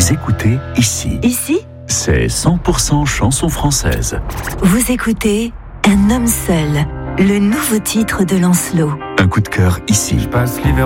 Vous écoutez ici. Ici, C'est 100% chanson française. vous écoutez Un homme seul, le nouveau titre de Lancelot. Un coup de cœur ici. Je passe l'hiver